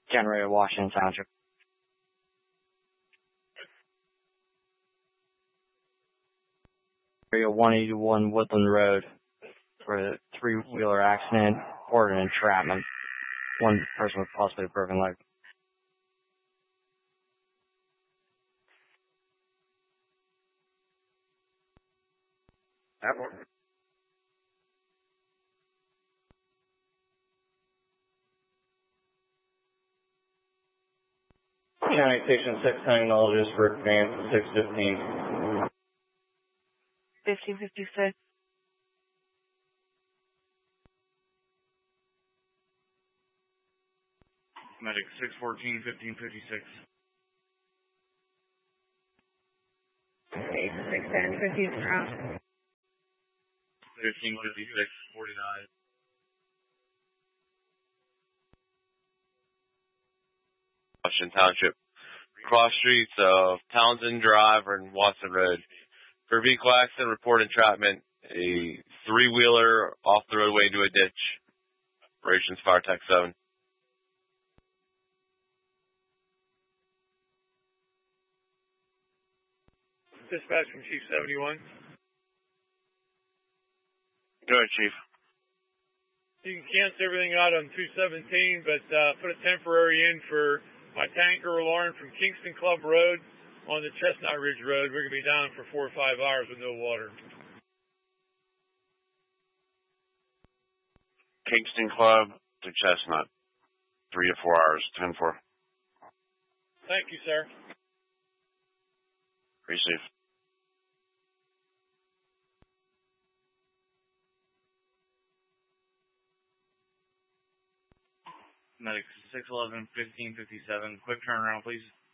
Generator, Washington Township. Area 181 Woodland Road for a three-wheeler accident or an entrapment. One person with possibly a broken leg. Airport. County Station 6 technologist for advance 615. 1556. Medic 614, 1556. 610, 50. 1556, 49. Washington Township. Cross streets of Townsend Drive and Watson Road. For vehicle accident, report entrapment. A three-wheeler off the roadway into a ditch. Operations Fire Tech 7. Dispatch from Chief 71. Go ahead, Chief. You can cancel everything out on 217, but put a temporary in for my tanker alarm from Kingston Club Road on the Chestnut Ridge Road. We're going to be down for 4 or 5 hours with no water. Kingston Club to Chestnut. 3 to 4 hours. 10-4. Thank you, sir. Receive. Medic 611, 1557. Quick turnaround, please.